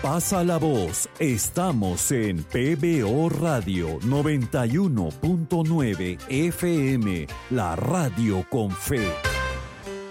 Pasa la voz, estamos en PBO Radio 91.9 FM, la radio con fe.